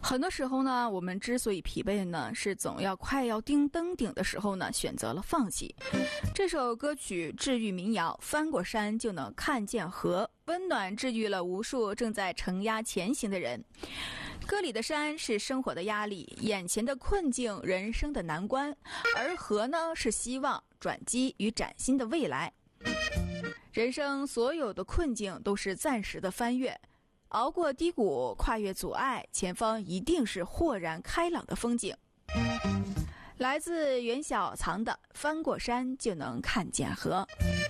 很多时候呢，我们之所以疲惫呢，是总要快要登顶的时候呢，选择了放弃。这首歌曲治愈民谣，翻过山就能看见河，温暖治愈了无数正在承压前行的人。歌里的山是生活的压力，眼前的困境，人生的难关，而河呢，是希望、转机与崭新的未来。人生所有的困境都是暂时的翻越，熬过低谷，跨越阻碍，前方一定是豁然开朗的风景。来自袁小藏的《翻过山就能看见河》。